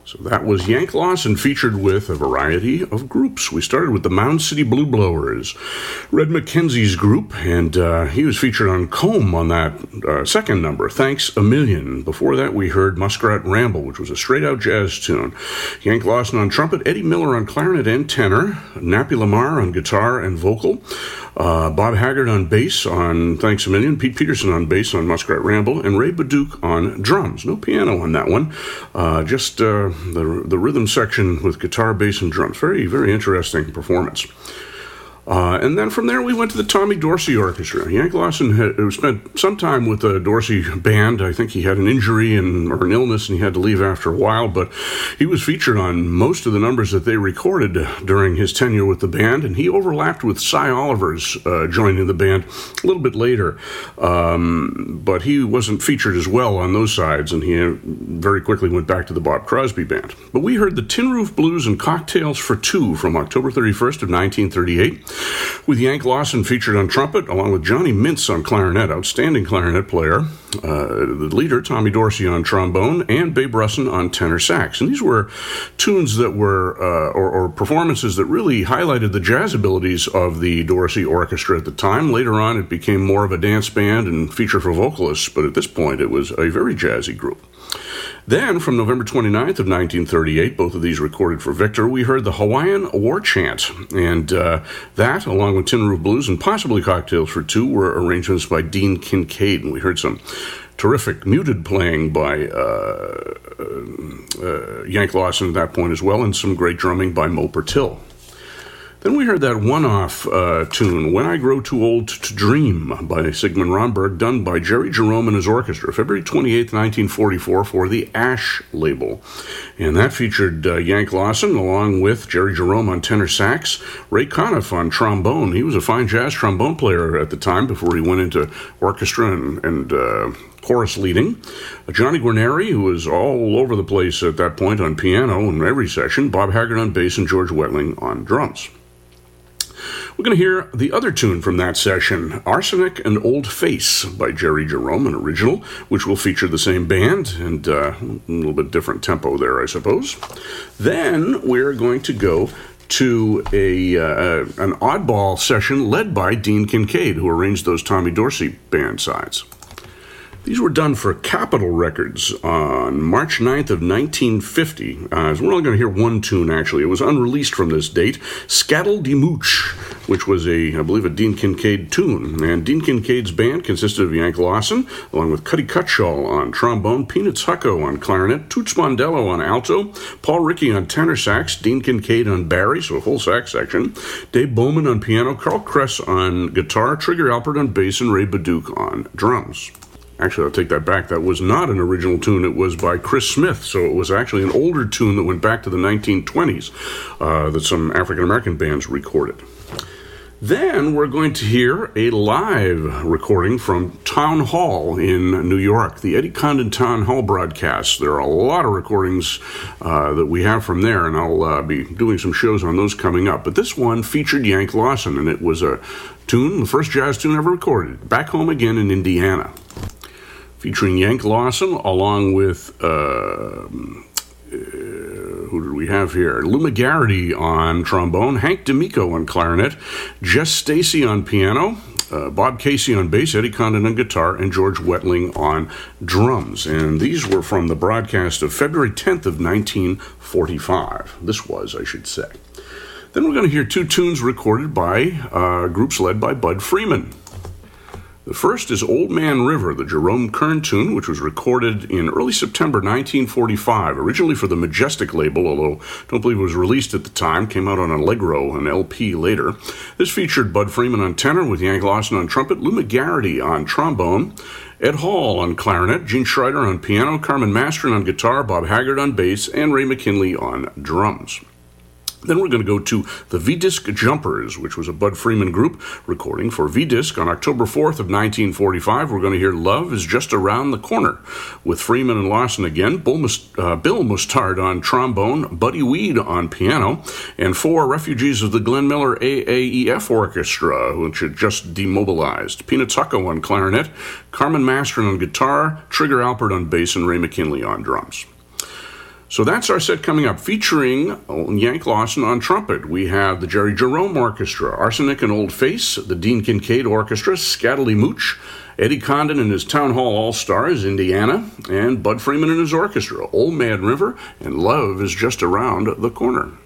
So that was Yank Lawson, featured with a variety of groups. We started with the Mound City Blue Blowers, Red McKenzie's group, and he was featured on Comb on that second number, Thanks a Million. Before that, we heard Muskrat Ramble, which was a straight-out jazz tune. Yank Lawson on trumpet, Eddie Miller on clarinet and tenor, Nappy Lamar on guitar and vocal, Bob Haggard on bass on Thanks a Million, Pete Peterson on bass on Muskrat Ramble, and Ray Baduke on drums. No piano on that one, just the rhythm section with guitar, bass, and drums. Very, very interesting performance. And then from there, we went to the Tommy Dorsey Orchestra. Yank Lawson had spent some time with the Dorsey Band. I think he had an injury or an illness, and he had to leave after a while, but he was featured on most of the numbers that they recorded during his tenure with the band, and he overlapped with Cy Oliver's joining the band a little bit later, but he wasn't featured as well on those sides, and he very quickly went back to the Bob Crosby Band. But we heard the Tin Roof Blues and Cocktails for Two from October 31st of 1938, with Yank Lawson featured on trumpet, along with Johnny Mintz on clarinet, outstanding clarinet player, the leader, Tommy Dorsey, on trombone, and Babe Russin on tenor sax. And these were tunes that were, or performances that really highlighted the jazz abilities of the Dorsey Orchestra at the time. Later on, it became more of a dance band and featured for vocalists, but at this point, it was a very jazzy group. Then, from November 29th of 1938, both of these recorded for Victor, we heard the Hawaiian War Chant, and that, along with Tin Roof Blues and possibly Cocktails for Two, were arrangements by Dean Kincaid, and we heard some terrific muted playing by Yank Lawson at that point as well, and some great drumming by Mo Pertil. Then we heard that one-off tune, When I Grow Too Old to Dream, by Sigmund Romberg, done by Jerry Jerome and his orchestra, February 28, 1944, for the Ash label. And that featured Yank Lawson, along with Jerry Jerome on tenor sax, Ray Conniff on trombone. He was a fine jazz trombone player at the time before he went into orchestra and chorus leading. Johnny Guarneri, who was all over the place at that point on piano in every session, Bob Haggard on bass, and George Wetling on drums. We're going to hear the other tune from that session, Arsenic and Old Face by Jerry Jerome, an original, which will feature the same band and a little bit different tempo there, I suppose. Then we're going to go to an oddball session led by Dean Kincaid, who arranged those Tommy Dorsey band sides. These were done for Capitol Records on March 9th of 1950. So we're only going to hear one tune, actually. It was unreleased from this date, Scattle de Mooch, which was I believe, a Dean Kincaid tune. And Dean Kincaid's band consisted of Yank Lawson, along with Cuddy Cutshall on trombone, Peanuts Hucko on clarinet, Toots Mondello on alto, Paul Rickey on tenor sax, Dean Kincaid on bari, so a full sax section, Dave Bowman on piano, Carl Kress on guitar, Trigger Alpert on bass, and Ray Baduke on drums. Actually, I'll take that back. That was not an original tune. It was by Chris Smith, so it was actually an older tune that went back to the 1920s that some African-American bands recorded. Then we're going to hear a live recording from Town Hall in New York, the Eddie Condon Town Hall broadcast. There are a lot of recordings that we have from there, and I'll be doing some shows on those coming up. But this one featured Yank Lawson, and it was a tune, the first jazz tune ever recorded, Back Home Again in Indiana, featuring Yank Lawson, along with, who did we have here? Lou McGarity on trombone, Hank D'Amico on clarinet, Jess Stacy on piano, Bob Casey on bass, Eddie Condon on guitar, and George Wetling on drums. And these were from the broadcast of February 10th of 1945. This was, I should say. Then we're going to hear two tunes recorded by groups led by Bud Freeman. The first is Old Man River, the Jerome Kern tune, which was recorded in early September 1945, originally for the Majestic label, although I don't believe it was released at the time, came out on Allegro, an LP later. This featured Bud Freeman on tenor with Yank Lawson on trumpet, Lou McGarity on trombone, Ed Hall on clarinet, Gene Schreider on piano, Carmen Mastron on guitar, Bob Haggard on bass, and Ray McKinley on drums. Then we're going to go to the V-Disc Jumpers, which was a Bud Freeman group recording for V-Disc on October 4th of 1945. We're going to hear Love is Just Around the Corner with Freeman and Lawson again, Bill Mustard on trombone, Buddy Weed on piano, and four refugees of the Glenn Miller AAEF Orchestra, which had just demobilized. Peanuts Hucko on clarinet, Carmen Mastron on guitar, Trigger Alpert on bass, and Ray McKinley on drums. So that's our set coming up, featuring Yank Lawson on trumpet. We have the Jerry Jerome Orchestra, Arsenic and Old Face, the Dean Kincaid Orchestra, Scatterly Mooch, Eddie Condon and his Town Hall All-Stars, Indiana, and Bud Freeman and his orchestra, Old Mad River, and Love is Just Around the Corner.